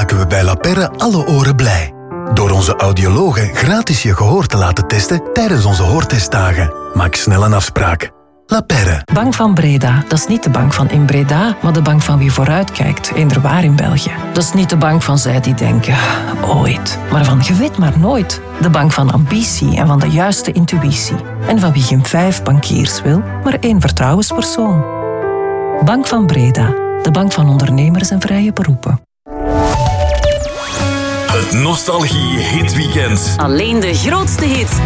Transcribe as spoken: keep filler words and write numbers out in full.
maken we bij La Perre alle oren blij. Door onze audiologen gratis je gehoor te laten testen tijdens onze hoortestdagen. Maak snel een afspraak. La Perre. Bank van Breda, dat is niet de bank van in Breda, maar de bank van wie vooruitkijkt, eenderwaar in België. Dat is niet de bank van zij die denken, ooit, maar van je weet maar nooit. De bank van ambitie en van de juiste intuïtie. En van wie geen vijf bankiers wil, maar één vertrouwenspersoon. Bank van Breda, de bank van ondernemers en vrije beroepen. Het Nostalgie Hitweekend. Alleen de grootste hits.